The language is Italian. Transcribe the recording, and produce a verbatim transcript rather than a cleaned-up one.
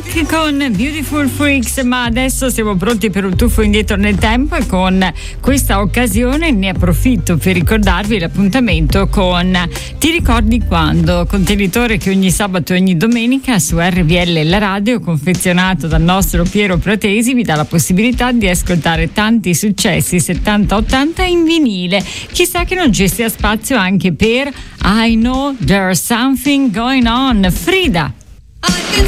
Nick con Beautiful Freaks, ma adesso siamo pronti per un tuffo indietro nel tempo e con questa occasione ne approfitto per ricordarvi l'appuntamento con Ti ricordi quando, contenitore che ogni sabato e ogni domenica su R V L La Radio, confezionato dal nostro Piero Pratesi, vi dà la possibilità di ascoltare tanti successi settanta ottanta in vinile. Chissà che non ci sia spazio anche per I Know There's Something Going On. Frida.